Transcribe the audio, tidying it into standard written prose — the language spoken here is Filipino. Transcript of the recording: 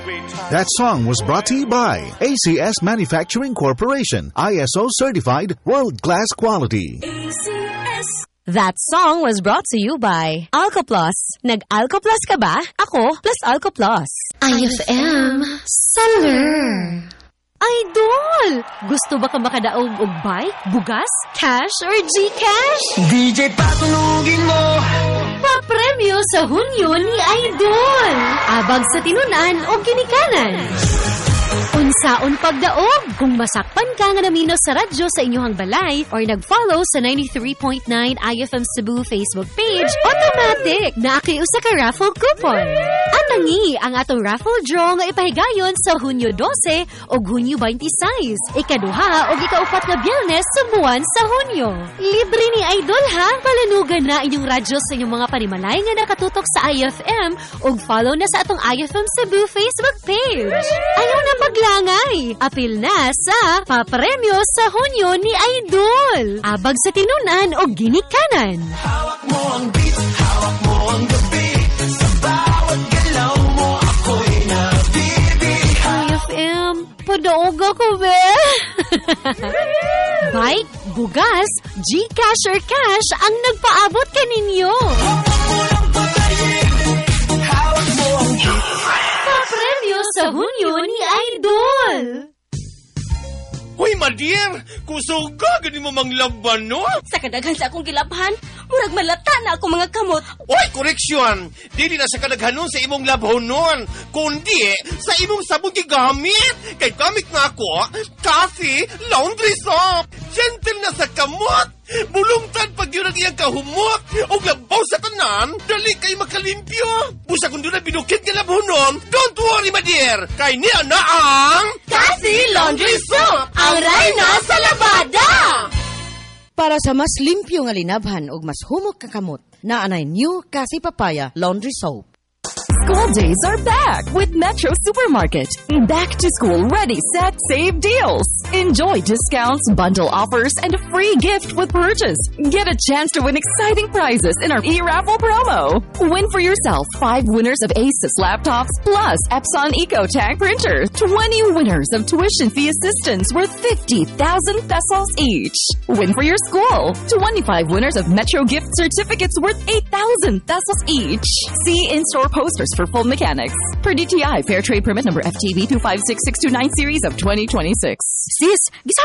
That song was brought to you by ACS Manufacturing Corporation, ISO certified world-class quality. ACS. That song was brought to you by Alcoplus. Nag-Alcoplus ka ba? Ako plus Alcoplus. IFM Summer. Idol! Gusto ba ka makadaog og bike, bugas, cash, or Gcash? DJ patunugin mo! Papremyo sa Hunyo ni Idol! Abag sa tinunan o ginikanan. Unsaon pagdaog kung masakpan ka nga namino sa radyo sa inyong balay or nag-follow sa 93.9 IFM Cebu Facebook page, automatic na usa ka raffle coupon. Anangi ang atong raffle draw nga ipahigayon sa Hunyo 12 o Hunyo 26, ikaduha o ikaupat nga Biyernes sa buwan sa Hunyo. Libre ni Idol ha, palanugan na inyong radyo sa inyong mga panimalay nga nakatutok sa IFM o follow na sa atong IFM Cebu Facebook page. Ayaw na maglangay. Apil na sa papremyo sa Hunyo ni Idol. Abag sa tinunan o ginikanan. Hawak mo ang beat, hawak mo ang gabi. Sa bawat galaw mo ako'y nabibig. IFM, padaog ako be. Bike, bugas, Gcash or cash ang nagpaabot kaninyo. Hawak mo ang beat. Papremyo sa Hunyo ni Idol. Hoy, Madir! Kusog ka! Gani mo manglaban, no? Sa kadaghan sa akong gilabhan, murag malata na ako mga kamot. Oy, koreksyon! Dili na sa kadaghanon sa imong labhonon, kundi sa imong sabon gigamit. Kay gamit nga ako, coffee, laundry soap. Gentle na sa kamot. Bulungtan pag yun ang iyang kahumot. O labaw sa tanan, dali kay makalimpyo. Busa kung doon na binukit nga labhonon, don't worry, Madir! Kay niya na ang... Kasi laundry soap, ang rayna sa labada! Para sa mas limpyo nga linabhan ug mas humok ka kamot, naanay new Kasi Papaya Laundry Soap. School days are back with Metro Supermarket. Back to school ready, set, save deals. Enjoy discounts, bundle offers, and a free gift with purchase. Get a chance to win exciting prizes in our e-raffle promo. Win for yourself 5 winners of Asus laptops plus Epson EcoTank printer. 20 winners of tuition fee assistance worth 50,000 pesos each. Win for your school 25 winners of Metro gift certificates worth 8,000 pesos each. See in-store posters for full mechanics. Per DTI Fair Trade Permit number FTV 256629 series of 2026. Sis,